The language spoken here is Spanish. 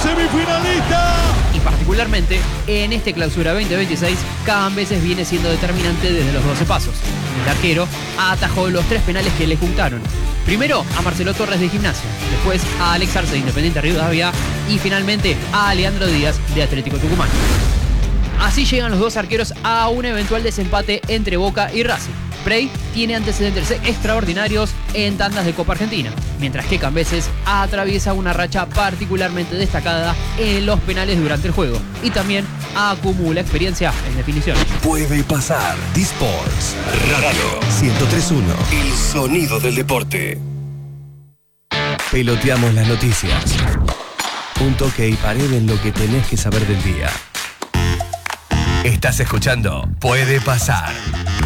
semifinalista. Y particularmente en este clausura 2026, Cambeses viene siendo determinante desde los 12 pasos. El arquero atajó los 3 penales que le juntaron. Primero a Marcelo Torres de Gimnasia, después a Alex Arce de Independiente Rivadavia y finalmente a Leandro Díaz de Atlético Tucumán. Así llegan los dos arqueros a un eventual desempate entre Boca y Racing. Prey tiene antecedentes extraordinarios en tandas de Copa Argentina, mientras que Cambeses atraviesa una racha particularmente destacada en los penales durante el juego y también acumula experiencia en definiciones. Puede pasar. D-Sports Radio 103.1. El sonido del deporte. Peloteamos las noticias. Un toque y pared en lo que tenés que saber del día. Estás escuchando Puede Pasar.